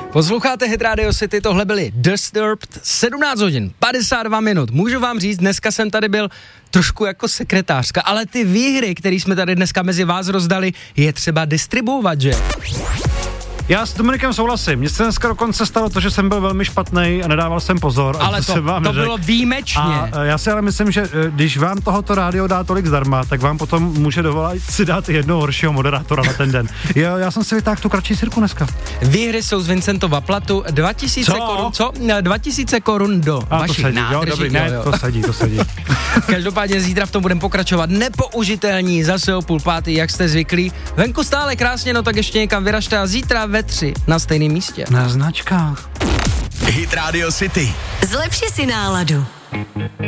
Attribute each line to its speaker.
Speaker 1: Posloucháte Hit Radio City, tohle byli Disturbed, 17 hodin, 52 minut. Můžu vám říct, dneska jsem tady byl trošku jako sekretářka, ale ty výhry, které jsme tady dneska mezi vás rozdali, je třeba distribuovat, že?
Speaker 2: Já s Dominikem souhlasím. Mně se dneska dokonce stalo to, že jsem byl velmi špatný a nedával jsem pozor.
Speaker 1: Ale to bylo výjimečně.
Speaker 2: A já si ale myslím, že když vám tohoto rádio dá tolik zdarma, tak vám potom může dovolit si dát jednoho horšího moderátora na ten den. Já jsem si vytáhl tu kratší sirku dneska.
Speaker 1: Výhry jsou z Vincentova platu 2000 korun. Co? 2000 korun do vašich nádrží.
Speaker 2: Dobrý, ne, to sedí.
Speaker 1: Každopádně zítra v tom budeme pokračovat. Nepoužitelní zase o 4:30, jak jste zvyklí. Venku stále krásně, no tak ještě někam vyražte a zítra ve 3 na stejném místě.
Speaker 2: Na značkách.
Speaker 3: Hit Radio City.
Speaker 4: Zlepši si náladu.